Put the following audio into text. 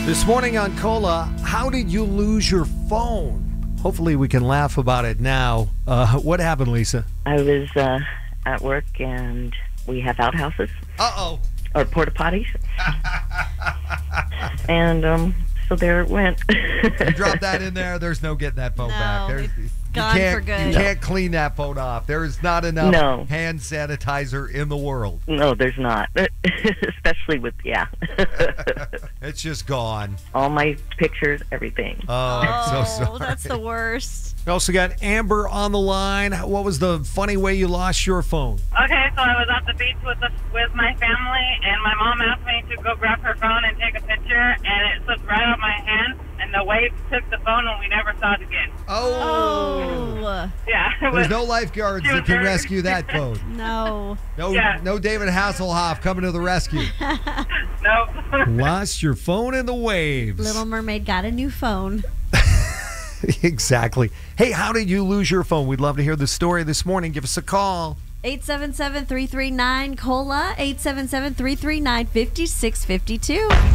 This morning on Cola, how did you lose your phone? Hopefully we can laugh about it now. What happened, Lisa? I was at work, and we have outhouses. Uh-oh. Or porta potties. And so there it went. You drop that in there, there's no getting that phone back. It's gone for good. You can't clean that phone off. There is not enough hand sanitizer in the world. No, there's not. Especially with, It's just gone. all my pictures, everything. Oh, I'm so sorry. That's the worst. We also got Amber on the line. What was the funny way you lost your phone? Okay, so I was at the beach with my family, and my mom asked me to go grab her phone and take a picture, and it slipped right out of my hand, and the wave took the phone, and we never saw it again. Oh. Yeah. There's no lifeguards that can rescue that phone. No. No David Hasselhoff coming to the rescue. Nope. Lost your phone in the waves. Little Mermaid got a new phone. Exactly. Hey, how did you lose your phone? We'd love to hear the story this morning. Give us a call. 877-339-COLA, 877-339-5652.